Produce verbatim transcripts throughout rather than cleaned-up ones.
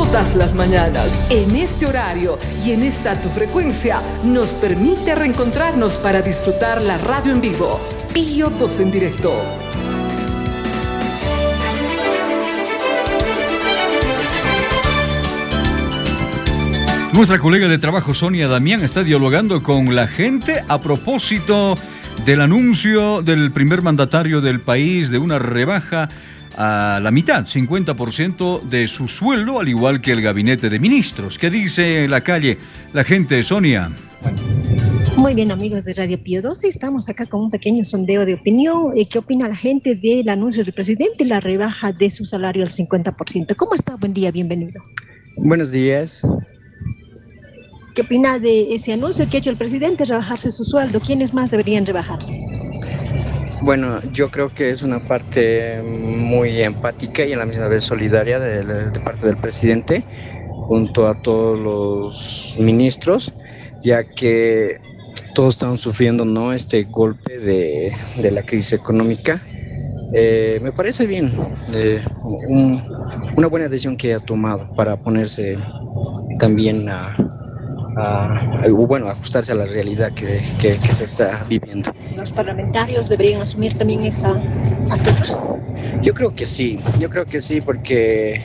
Todas las mañanas, en este horario y en esta tu frecuencia, nos permite reencontrarnos para disfrutar la radio en vivo. Pío doce en directo. Nuestra colega de trabajo Sonia Damián está dialogando con la gente a propósito del anuncio del primer mandatario del país de una rebaja a la mitad, cincuenta por ciento de su sueldo, al igual que el gabinete de ministros. ¿Qué dice en la calle la gente, Sonia? Muy bien, amigos de Radio Pío doce, estamos acá con un pequeño sondeo de opinión. ¿Qué opina la gente del anuncio del presidente y la rebaja de su salario al cincuenta por ciento? ¿Cómo está? Buen día, bienvenido. Buenos días. ¿Qué opina de ese anuncio que ha hecho el presidente, rebajarse su sueldo? ¿Quiénes más deberían rebajarse? Bueno, yo creo que es una parte muy empática y a la misma vez solidaria de, de parte del presidente junto a todos los ministros, ya que todos estamos sufriendo, ¿no?, este golpe de, de la crisis económica. Eh, me parece bien, eh, un, una buena decisión que ha tomado para ponerse también a... A, bueno, ajustarse a la realidad que, que, que se está viviendo. ¿Los parlamentarios deberían asumir también esa actitud? Yo creo que sí, yo creo que sí, porque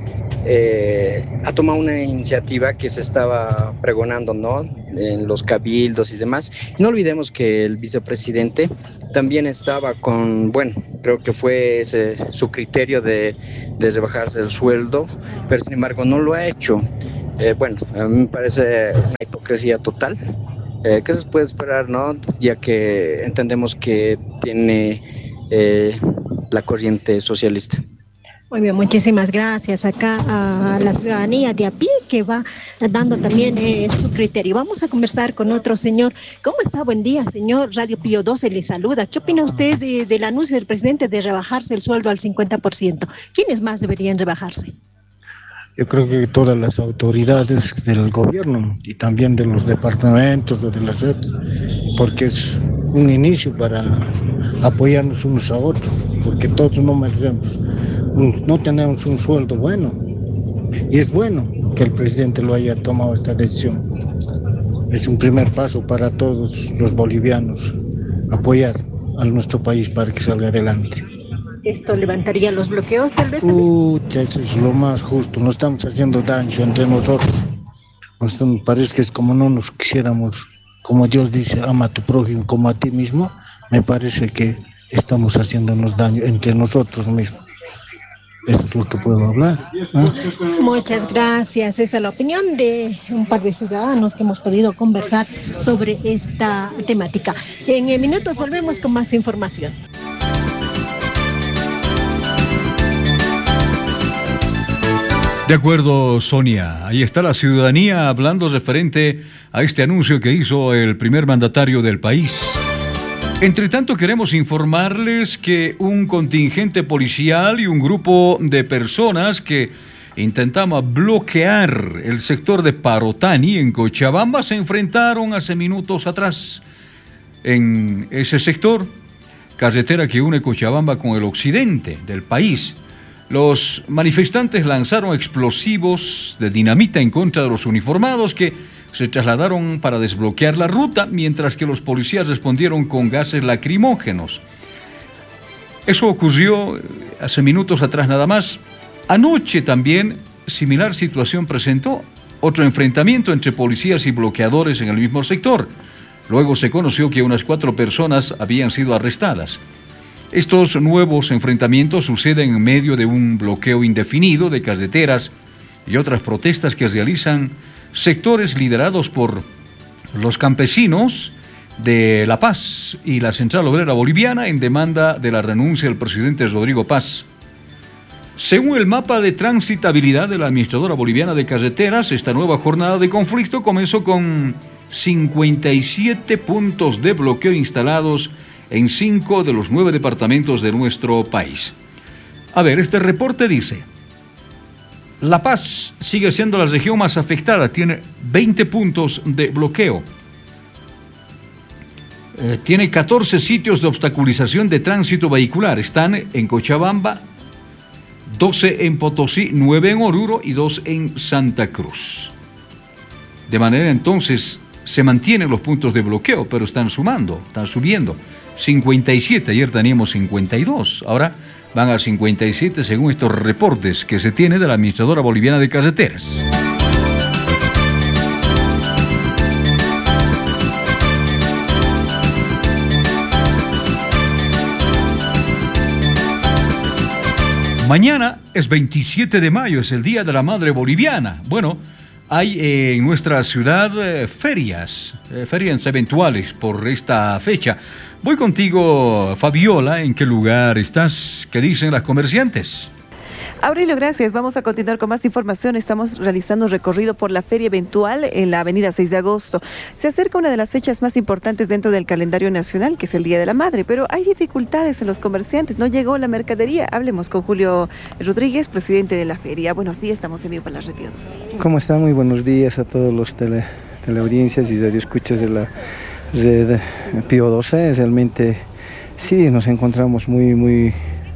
eh, ha tomado una iniciativa que se estaba pregonando, ¿no?, en los cabildos y demás. No olvidemos que el vicepresidente también estaba con, bueno, creo que fue ese su criterio de, de rebajarse el sueldo, pero sin embargo no lo ha hecho. Eh, bueno, a mí me parece una hipocresía total. Eh, ¿Qué se puede esperar, no? Ya que entendemos que tiene eh, la corriente socialista. Muy bien, muchísimas gracias acá a la ciudadanía de a pie que va dando también eh, su criterio. Vamos a conversar con otro señor. ¿Cómo está? Buen día, señor. Radio Pío doce le saluda. ¿Qué opina usted de, del anuncio del presidente de rebajarse el sueldo al cincuenta por ciento? ¿Quiénes más deberían rebajarse? Yo creo que todas las autoridades del gobierno y también de los departamentos o de las redes, porque es un inicio para apoyarnos unos a otros, porque todos no merecemos, no tenemos un sueldo bueno, y es bueno que el presidente lo haya tomado esta decisión. Es un primer paso para todos los bolivianos, apoyar a nuestro país para que salga adelante. ¿Esto levantaría los bloqueos tal vez? Pucha, eso es lo más justo, no estamos haciendo daño entre nosotros. Nos parece que es como no nos quisiéramos, como Dios dice, ama a tu prójimo como a ti mismo. Me parece que estamos haciéndonos daño entre nosotros mismos. Eso es lo que puedo hablar, ¿no? Muchas gracias. Esa es la opinión de un par de ciudadanos que hemos podido conversar sobre esta temática. En minutos volvemos con más información. De acuerdo, Sonia. Ahí está la ciudadanía hablando referente a este anuncio que hizo el primer mandatario del país. Entre tanto, queremos informarles que un contingente policial y un grupo de personas que intentaba bloquear el sector de Parotani en Cochabamba se enfrentaron hace minutos atrás. En ese sector, carretera que une Cochabamba con el occidente del país, los manifestantes lanzaron explosivos de dinamita en contra de los uniformados que se trasladaron para desbloquear la ruta, mientras que los policías respondieron con gases lacrimógenos. Eso ocurrió hace minutos atrás nada más. Anoche también, similar situación presentó otro enfrentamiento entre policías y bloqueadores en el mismo sector. Luego se conoció que unas cuatro personas habían sido arrestadas. Estos nuevos enfrentamientos suceden en medio de un bloqueo indefinido de carreteras y otras protestas que realizan sectores liderados por los campesinos de La Paz y la Central Obrera Boliviana en demanda de la renuncia del presidente Rodrigo Paz. Según el mapa de transitabilidad de la Administradora Boliviana de Carreteras, esta nueva jornada de conflicto comenzó con cincuenta y siete puntos de bloqueo instalados en cinco de los nueve departamentos de nuestro país. A ver, este reporte dice: La Paz sigue siendo la región más afectada, tiene veinte puntos de bloqueo. Eh, tiene catorce sitios de obstaculización de tránsito vehicular, están en Cochabamba, doce en Potosí, nueve en Oruro y dos en Santa Cruz. De manera entonces se mantienen los puntos de bloqueo, pero están sumando, están subiendo. cincuenta y siete, ayer teníamos cincuenta y dos, ahora van a cincuenta y siete según estos reportes que se tiene de la Administradora Boliviana de Carreteras. Mañana es veintisiete de mayo, es el Día de la Madre Boliviana. Bueno, hay eh, en nuestra ciudad eh, ferias, eh, ferias eventuales por esta fecha. Voy contigo, Fabiola, ¿en qué lugar estás? ¿Qué dicen las comerciantes? Aurelio, gracias. Vamos a continuar con más información. Estamos realizando un recorrido por la feria eventual en la avenida seis de agosto. Se acerca una de las fechas más importantes dentro del calendario nacional, que es el Día de la Madre, pero hay dificultades en los comerciantes. No llegó la mercadería. Hablemos con Julio Rodríguez, presidente de la feria. Buenos días, estamos en vivo para la Red Pío doce. ¿Cómo están? Muy buenos días a todos los tele, teleaudiencias y radioescuchas de la Red Pío doce. Realmente sí, nos encontramos muy, muy...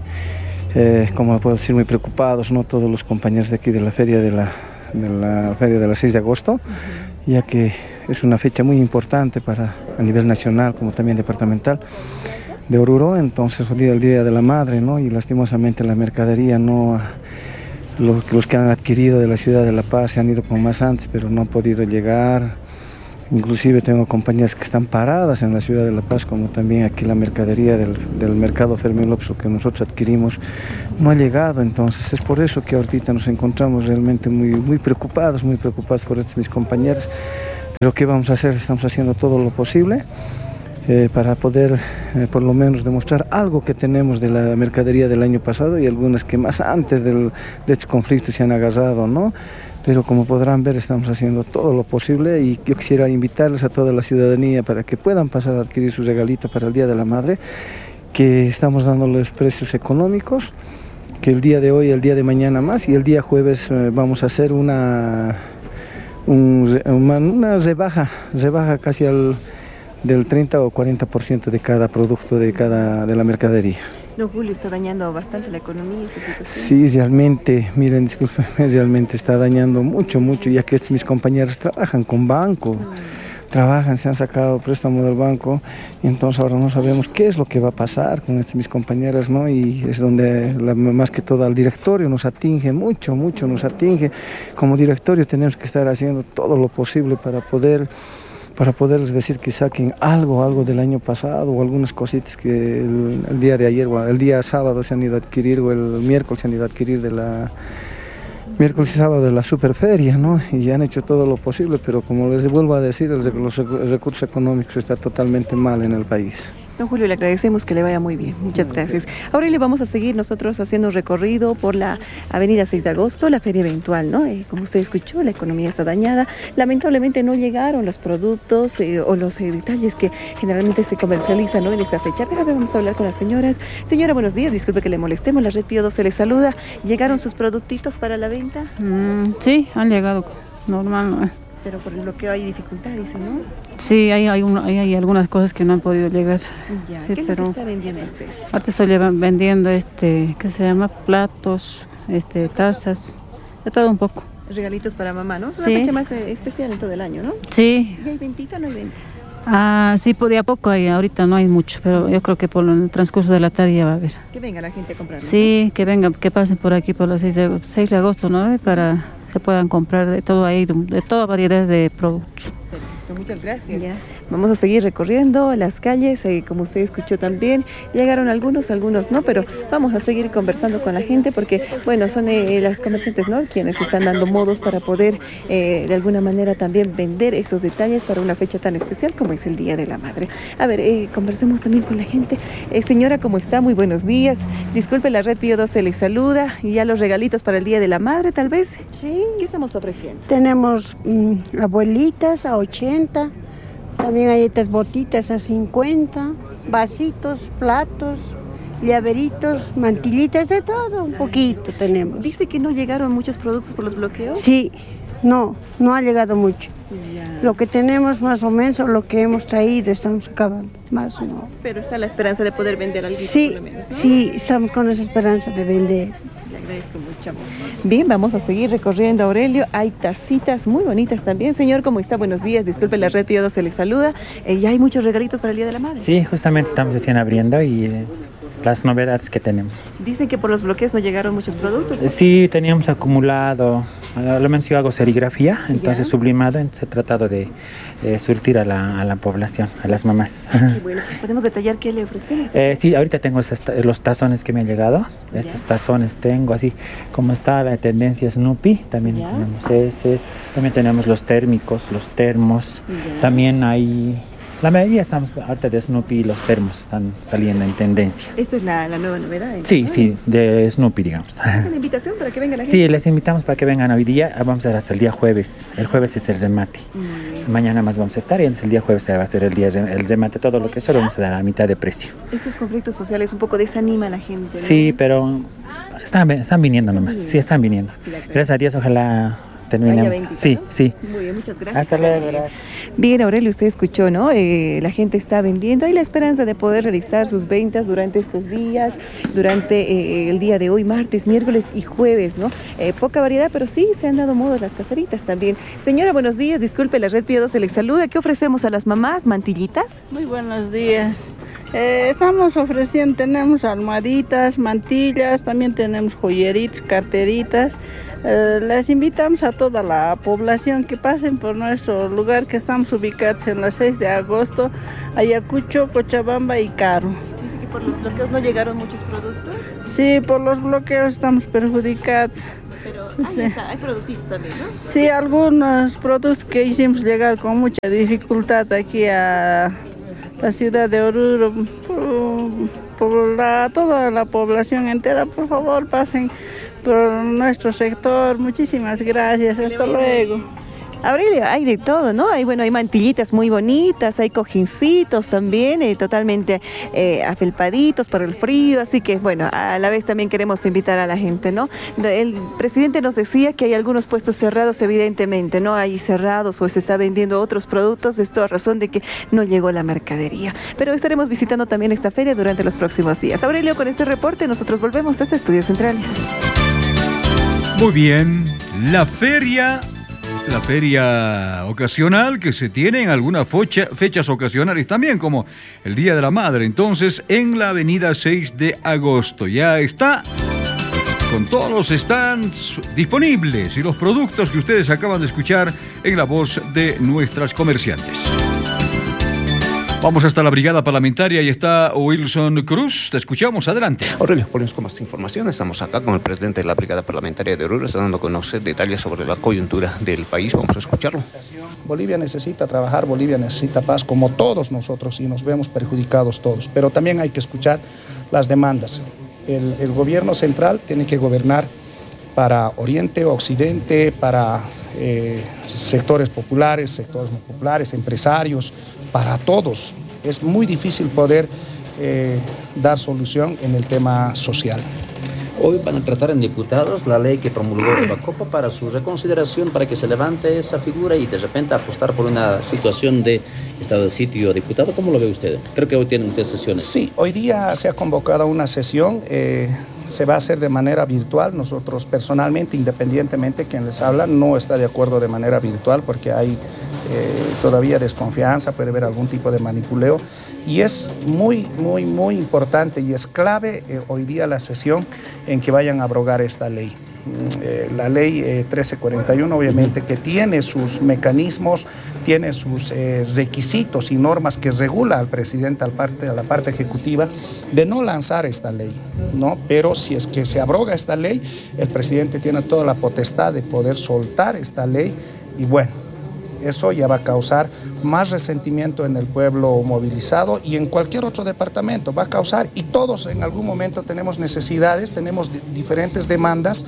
Eh, como puedo decir, muy preocupados, ¿no? Todos los compañeros de aquí de la feria de la, de la feria de la seis de agosto, uh-huh. ya que es una fecha muy importante para a nivel nacional como también departamental de Oruro. Entonces el día, el día de la madre, ¿no? Y lastimosamente la mercadería no los, los que han adquirido de la ciudad de La Paz se han ido como más antes, pero no han podido llegar. Inclusive tengo compañías que están paradas en la ciudad de La Paz, como también aquí la mercadería del, del mercado Fermín López que nosotros adquirimos no ha llegado. Entonces es por eso que ahorita nos encontramos realmente muy, muy preocupados, muy preocupados por estos mis compañeros. Pero ¿qué vamos a hacer? Estamos haciendo todo lo posible eh, para poder eh, por lo menos demostrar algo que tenemos de la mercadería del año pasado y algunas que más antes del, de este conflicto se han agarrado, ¿no? Pero como podrán ver, estamos haciendo todo lo posible y yo quisiera invitarles a toda la ciudadanía para que puedan pasar a adquirir su regalito para el Día de la Madre, que estamos dándoles precios económicos, que el día de hoy, el día de mañana más y el día jueves eh, vamos a hacer una, un, una, una rebaja, rebaja casi al, del treinta o cuarenta por ciento de cada producto, de, cada, de la mercadería. Don Julio, está dañando bastante la economía esa situación. Sí, realmente, miren, disculpen, realmente está dañando mucho, mucho, ya que estos, mis compañeros trabajan con banco, mm. trabajan, se han sacado préstamo del banco, y entonces ahora no sabemos qué es lo que va a pasar con estos, mis compañeros, ¿no? Y es donde la, más que todo al directorio nos atinge, mucho, mucho nos atinge. Como directorio tenemos que estar haciendo todo lo posible para poder... para poderles decir que saquen algo, algo del año pasado o algunas cositas que el, el día de ayer o el día sábado se han ido a adquirir o el miércoles se han ido a adquirir de la miércoles y sábado de la superferia, ¿no? Y han hecho todo lo posible, pero como les vuelvo a decir, el, los recursos económicos están totalmente mal en el país. Don Julio, le agradecemos que le vaya muy bien. Muchas gracias. Ahora le vamos a seguir nosotros haciendo un recorrido por la avenida seis de agosto, la feria eventual, ¿no? Eh, como usted escuchó, la economía está dañada. Lamentablemente no llegaron los productos eh, o los eh, detalles que generalmente se comercializan, ¿no? En esta fecha. Pero ahora vamos a hablar con las señoras. Señora, buenos días. Disculpe que le molestemos. La Red Pío doce le saluda. ¿Llegaron sus productitos para la venta? Mm, sí, han llegado. Normal, ¿no? Pero por el bloqueo hay dificultades, ¿no? Sí, hay, hay, un, hay, hay algunas cosas que no han podido llegar. Ya, sí, ¿qué pero está vendiendo usted? Ahorita estoy vendiendo, este, ¿qué se llama? Platos, este, tazas, de todo un poco. Regalitos para mamá, ¿no? Es una sí. fecha más eh, especial en todo el año, ¿no? Sí. ¿Y hay ventita o no hay venta? Ah, sí, pues de a poco hay, ahorita no hay mucho, pero yo creo que por el transcurso de la tarde ya va a haber. Que venga la gente a comprar, ¿no? Sí, que vengan, que pasen por aquí por las seis de agosto, ¿no? Para... se puedan comprar de todo ahí, de toda variedad de productos. Perfecto, muchas gracias. Ya. Vamos a seguir recorriendo las calles, eh, como usted escuchó también, llegaron algunos, algunos no, pero vamos a seguir conversando con la gente porque, bueno, son eh, las comerciantes, ¿no?, quienes están dando modos para poder eh, de alguna manera también vender esos detalles para una fecha tan especial como es el Día de la Madre. A ver, eh, conversemos también con la gente. Eh, señora, ¿cómo está? Muy buenos días. Disculpe, la Red Pío doce les saluda. Y ya los regalitos para el Día de la Madre, tal vez. Sí. ¿Qué estamos ofreciendo? Tenemos mmm, abuelitas a ochenta, también hay estas botitas a cincuenta, vasitos, platos, llaveritos, mantilitas, de todo, un poquito tenemos. ¿Dice que no llegaron muchos productos por los bloqueos? Sí, no, no ha llegado mucho. Ya. Lo que tenemos más o menos, lo que hemos traído, estamos acabando, más o no. Pero está la esperanza de poder vender algo. Sí, por lo menos, ¿no? Sí, estamos con esa esperanza de vender. agradezco mucho. Bien, vamos a seguir recorriendo, Aurelio. Hay tacitas muy bonitas también. Señor, ¿cómo está? Buenos días. Disculpe, la red Pío dos se le saluda. Eh, ¿Ya hay muchos regalitos para el Día de la Madre? Sí, justamente estamos recién abriendo y eh, las novedades que tenemos. Dicen que por los bloqueos no llegaron muchos productos. Eh, sí, teníamos acumulado, eh, lo menciono, hago serigrafía, entonces ¿ya? Sublimado, entonces he tratado de eh, surtir a la, a la población, a las mamás. Sí, bueno, ¿podemos detallar qué le ofrecemos? Eh, sí, ahorita tengo esas, los tazones que me han llegado, ¿ya? Estos tazones tengo, así como está la tendencia Snoopy, también ¿ya? Tenemos ese, también tenemos los térmicos, los termos, ¿ya? También hay... La mayoría estamos ahorita de Snoopy y los termos están saliendo en tendencia. ¿Esto es la, la nueva novedad? Sí, sí, de Snoopy, digamos. ¿Es una invitación para que venga la gente? Sí, les invitamos para que vengan hoy día. Vamos a estar hasta el día jueves. El jueves es el remate. Mm. Mañana más vamos a estar y entonces el día jueves va a ser el día el remate. Todo lo que solo vamos a dar a mitad de precio. Estos conflictos sociales un poco desaniman a la gente, ¿no? Sí, pero están, están viniendo nomás. Sí, están viniendo. Gracias a Dios, ojalá... Terminamos. veinte, sí, ¿no? Sí. Muy bien, muchas gracias. Hasta luego, gracias. Bien, Aurelio, usted escuchó, ¿no? Eh, la gente está vendiendo. Hay la esperanza de poder realizar sus ventas durante estos días, durante eh, el día de hoy, martes, miércoles y jueves, ¿no? Eh, poca variedad, pero sí se han dado modo las caseritas también. Señora, buenos días. Disculpe, la red Pío dos se les saluda. ¿Qué ofrecemos a las mamás? ¿Mantillitas? Muy buenos días. Eh, estamos ofreciendo, tenemos almohaditas, mantillas, también tenemos joyeritas, carteritas. Eh, les invitamos a toda la población que pasen por nuestro lugar, que estamos ubicados en la seis de agosto, Ayacucho, Cochabamba y Caro. Dice que por los bloqueos no llegaron muchos productos. Sí, por los bloqueos estamos perjudicados. Pero ahí sí. Está, hay productos también, ¿no? Sí, algunos productos que hicimos llegar con mucha dificultad aquí a la ciudad de Oruro, por, por la, toda la población entera. Por favor, pasen por nuestro sector. Muchísimas gracias, hasta luego. Aurelio, hay de todo, ¿no? Hay, bueno, hay mantillitas muy bonitas, hay cojincitos también, eh, totalmente eh, afelpaditos para el frío, así que, bueno, a la vez también queremos invitar a la gente, ¿no? El presidente nos decía que hay algunos puestos cerrados, evidentemente, ¿no? Hay cerrados o se está vendiendo otros productos, esto a razón de que no llegó la mercadería. Pero estaremos visitando también esta feria durante los próximos días. Aurelio, con este reporte nosotros volvemos a Estudios Centrales. Muy bien, la feria... La feria ocasional que se tiene en algunas fecha, fechas ocasionales también, como el Día de la Madre. Entonces, en la avenida seis de agosto ya está con todos los stands disponibles y los productos que ustedes acaban de escuchar en la voz de nuestras comerciantes. Vamos hasta la brigada parlamentaria y está Wilson Cruz. Te escuchamos, adelante. Aurelio, ponemos con más información. Estamos acá con el presidente de la brigada parlamentaria de Oruro, está dando a conocer detalles sobre la coyuntura del país. Vamos a escucharlo. Bolivia necesita trabajar, Bolivia necesita paz, como todos nosotros, y nos vemos perjudicados todos. Pero también hay que escuchar las demandas. El, el gobierno central tiene que gobernar para Oriente, Occidente, para eh, sectores populares, sectores no populares, empresarios, para todos. Es muy difícil poder eh, dar solución en el tema social. Hoy van a tratar en diputados la ley que promulgó el Bacopa para su reconsideración, para que se levante esa figura y de repente apostar por una situación de estado de sitio. Diputado, ¿cómo lo ve usted? Creo que hoy tienen ustedes sesiones. Sí, hoy día se ha convocado una sesión, eh, se va a hacer de manera virtual. Nosotros personalmente, independientemente quien les habla, no está de acuerdo de manera virtual porque hay eh, todavía desconfianza, puede haber algún tipo de manipuleo. Y es muy, muy, muy importante y es clave eh, hoy día la sesión en que vayan a abrogar esta ley. Eh, la ley eh, trece cuarenta y uno, obviamente, que tiene sus mecanismos, tiene sus eh, requisitos y normas que regula al presidente, al parte, a la parte ejecutiva, de no lanzar esta ley, ¿no? Pero si es que se abroga esta ley, el presidente tiene toda la potestad de poder soltar esta ley y bueno, eso ya va a causar más resentimiento en el pueblo movilizado y en cualquier otro departamento va a causar, y todos en algún momento tenemos necesidades, tenemos diferentes demandas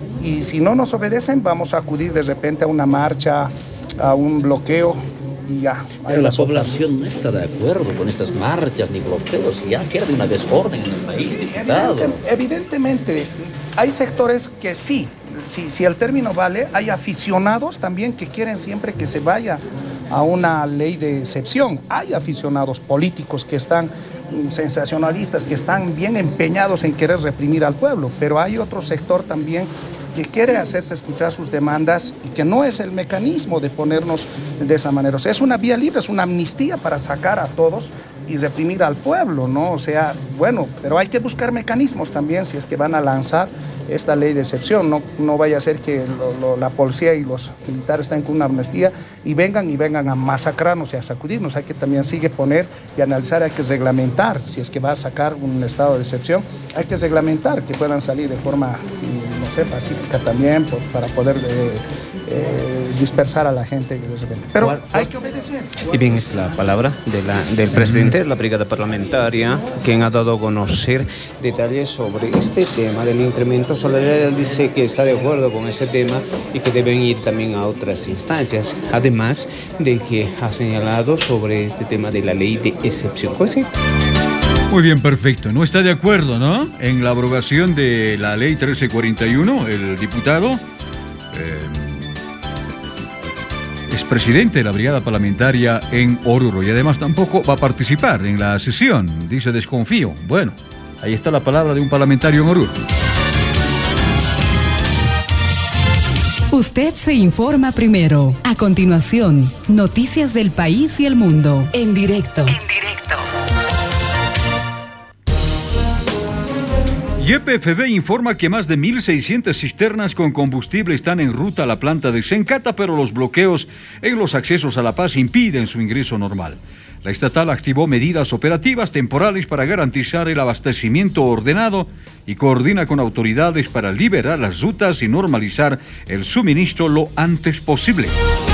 y si no nos obedecen vamos a acudir de repente a una marcha, a un bloqueo y ya. Pero la población no está de acuerdo con estas marchas ni bloqueos y ya quiere de una vez orden en el país, sí, diputado. Evidente, evidentemente hay sectores que sí. Si, si el término vale, hay aficionados también que quieren siempre que se vaya a una ley de excepción. Hay aficionados políticos que están sensacionalistas que están bien empeñados en querer reprimir al pueblo, pero hay otro sector también que quiere hacerse escuchar sus demandas y que no es el mecanismo de ponernos de esa manera. O sea, es una vía libre, es una amnistía para sacar a todos y reprimir al pueblo, ¿no? O sea, bueno, pero hay que buscar mecanismos también si es que van a lanzar esta ley de excepción. No, no vaya a ser que lo, lo, la policía y los militares estén con una amnistía y vengan y vengan a masacrarnos y a sacudirnos. Hay que también sigue poner y analizar, hay que reglamentar, si es que va a sacar un estado de excepción, hay que reglamentar que puedan salir de forma, no sé, pacífica también, por, para poder eh, eh, dispersar a la gente de repente. Pero ¿cuál, cuál? Hay que obedecer. Y bien, es la palabra de la, del presidente de la brigada parlamentaria, quien ha dado a conocer detalles sobre este tema del incremento salarial. Dice que está de acuerdo con ese tema y que deben ir también a otras instancias, además de que ha señalado sobre este tema de la ley de excepción. Pues sí. Muy bien, perfecto. No está de acuerdo, ¿no? En la abrogación de la ley trece cuarenta y uno, el diputado eh, es presidente de la brigada parlamentaria en Oruro y además tampoco va a participar en la sesión. Dice desconfío. Bueno, ahí está la palabra de un parlamentario en Oruro. Usted se informa primero. A continuación, noticias del país y el mundo. En directo. En directo. Y E P F B informa que más de mil seiscientas cisternas con combustible están en ruta a la planta de Sencata, pero los bloqueos en los accesos a La Paz impiden su ingreso normal. La estatal activó medidas operativas temporales para garantizar el abastecimiento ordenado y coordina con autoridades para liberar las rutas y normalizar el suministro lo antes posible.